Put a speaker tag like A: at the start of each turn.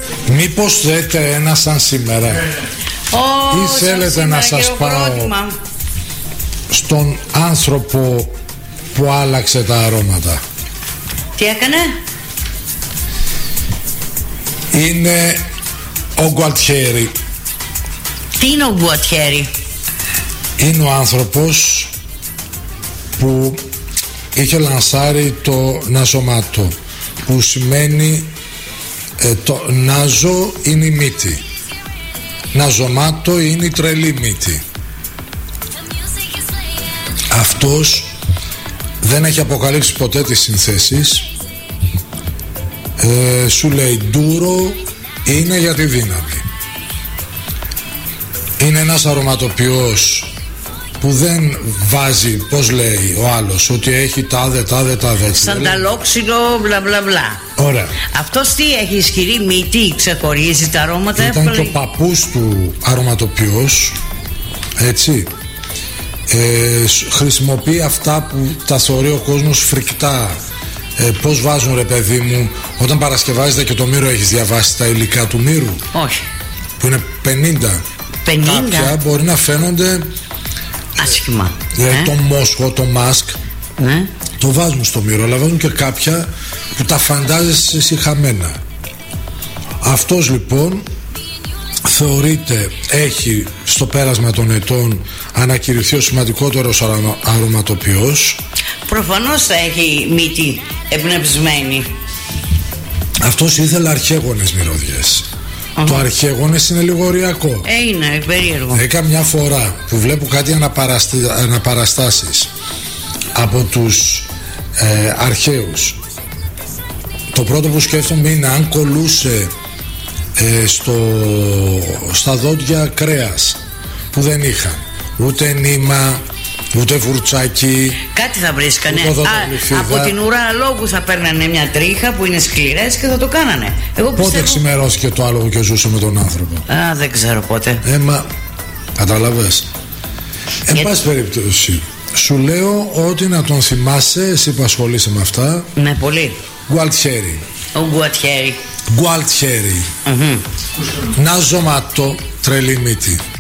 A: Μήπως θέτε ένα σαν σήμερα? Ή θέλετε να σας πάω στον άνθρωπο που άλλαξε τα αρώματα?
B: Τι έκανε?
A: Είναι ο Γκουαλτιέρη.
B: Τι είναι ο Γκουαλτιέρη?
A: Είναι ο άνθρωπος που είχε λανσάρει το ναζωμάτο, που σημαίνει το νάζο είναι η μύτη, ναζωμάτο είναι η τρελή μύτη. Αυτός δεν έχει αποκαλύψει ποτέ τις συνθέσεις. Σου λέει ντούρο είναι για τη δύναμη. Είναι ένας αρωματοποιός που δεν βάζει, πώς λέει ο άλλος, ότι έχει τάδε.
B: Σαν ταλόξυλο μπλα μπλα μπλα.
A: Ωραία.
B: Αυτός τι έχει, ισχυρή μύτη, ξεχωρίζει τα αρώματα?
A: Ήταν και ο παππούς του αρωματοποιός, έτσι. Χρησιμοποιεί αυτά που τα θεωρεί ο κόσμος φρικτά. Πώς βάζουν, ρε παιδί μου, όταν παρασκευάζεται και το Μύρο, έχεις διαβάσει τα υλικά του Μύρου?
B: Όχι.
A: Που είναι 50. Κάποια μπορεί να φαίνονται
B: άσχημα.
A: Το μόσχο, το μάσκ, το βάζουν στο Μύρο, αλλά βάζουν και κάποια που τα φαντάζεσαι εσύ χαμένα. Αυτός λοιπόν θεωρείται, έχει στο πέρασμα των ετών ανακηρυχθεί ο σημαντικότερος αρωματοποιός.
B: Προφανώς θα έχει μύτη εμπνευσμένη.
A: Αυτός ήθελε αρχαίγονες μυρωδιές. Το αρχαίγονες είναι λίγο οριακό.
B: Είναι περίεργο.
A: Καμιά φορά που βλέπω κάτι αναπαραστάσεις από τους αρχαίους, το πρώτο που σκέφτομαι είναι αν κολούσε στα δόντια κρέας που δεν είχαν ούτε νήμα, ούτε φουρτσάκι.
B: Κάτι θα βρίσκανε. Από την ουρά αλόγου θα παίρνανε μια τρίχα που είναι σκληρές και θα το κάνανε.
A: Πότε ξημερώθηκε το άλογο και ζούσε με τον άνθρωπο?
B: Δεν ξέρω πότε.
A: Μα καταλαβες. Εν πάση περιπτώσει, σου λέω ότι να τον θυμάσαι, εσύ που ασχολείσαι με αυτά.
B: Ναι, πολύ.
A: Γκουαλτιέρη.
B: Ο Γκουαλτιέρη.
A: Γκουαλτιέρη. Ναζωμάτο, τρελή μύτη.